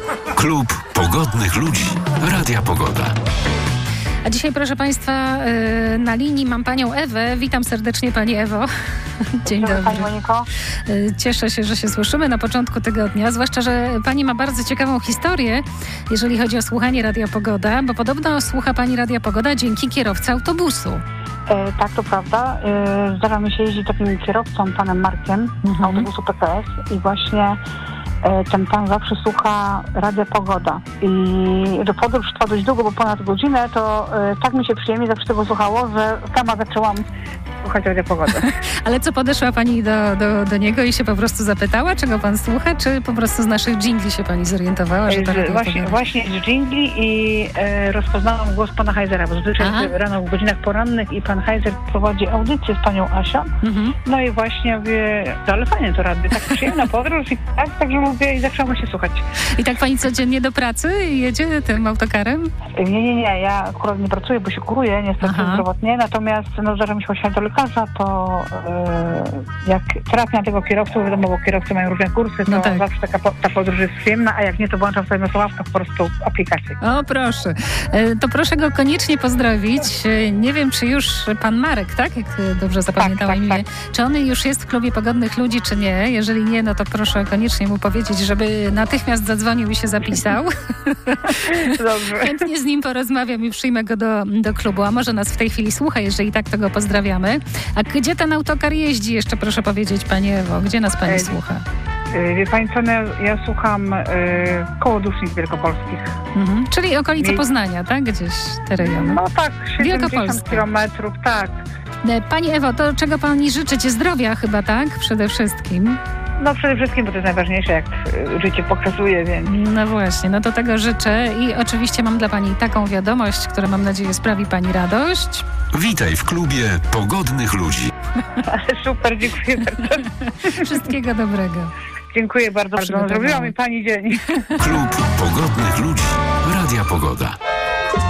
Klub Pogodnych Ludzi Radia Pogoda. A dzisiaj, proszę Państwa, na linii mam Panią Ewę. Witam serdecznie Pani Ewo. Dzień dobry. Pani Moniko. Cieszę się, że się słyszymy na początku tygodnia, zwłaszcza, że Pani ma bardzo ciekawą historię, jeżeli chodzi o słuchanie Radia Pogoda, bo podobno słucha Pani Radia Pogoda dzięki kierowcy autobusu. Tak, to prawda. Zdarza mi się jeździć takim kierowcą, panem Markiem, autobusu PKS i właśnie ten pan zawsze słucha Radia Pogoda. I że podróż trwa dość długo, bo ponad godzinę, to tak mi się przyjemnie zawsze tego słuchało, że sama zaczęłam słuchać Radia Pogoda. Ale co, podeszła Pani do niego i się po prostu zapytała, czego Pan słucha, czy po prostu z naszych dżingli się Pani zorientowała, że to Właśnie z dżingli i rozpoznałam głos pana Heizera, bo zwyczajnie rano w godzinach porannych i pan Heizer prowadzi audycję z panią Asią. No i właśnie mówię, ale fajnie to radio, tak przyjemna podróż i także lubię i zaczęłam się słuchać. I tak Pani codziennie do pracy jedzie tym autokarem? Nie, ja akurat nie pracuję, bo się kuruję niestety zdrowotnie, natomiast zdarza mi się właśnie do lekarza, to jak trafię na tego kierowcę, wiadomo, bo kierowcy mają różne kursy, to zawsze ta podróż jest przyjemna, a jak nie, to włączam sobie na słuchawkach po prostu aplikację. O, proszę. To proszę go koniecznie pozdrowić. Nie wiem, czy już pan Marek, tak? Jak dobrze zapamiętałam imię. Tak. Czy on już jest w Klubie Pogodnych Ludzi, czy nie? Jeżeli nie, no to proszę koniecznie mu powiedzieć, żeby natychmiast zadzwonił i się zapisał. Dobrze. Chętnie z nim porozmawiam i przyjmę go do klubu. A może nas w tej chwili słucha, jeżeli tak, to go pozdrawiamy. A gdzie ten autokar jeździ jeszcze, proszę powiedzieć, Pani Ewo? Gdzie nas Pani słucha? Wie Pani co, ja słucham koło Dusznic Wielkopolskich. Czyli okolice Poznania, tak? Gdzieś te rejony. No tak, 70 kilometrów, tak. Pani Ewo, to czego Pani życzycie? Zdrowia chyba, tak? Przede wszystkim. No przede wszystkim, bo to jest najważniejsze, jak życie pokazuje, więc... No właśnie, no to tego życzę i oczywiście mam dla Pani taką wiadomość, która mam nadzieję sprawi Pani radość. Witaj w Klubie Pogodnych Ludzi. Super, dziękuję bardzo. Wszystkiego dobrego. Dziękuję bardzo. Zrobiła mi Pani dzień. Klub Pogodnych Ludzi Radia Pogoda.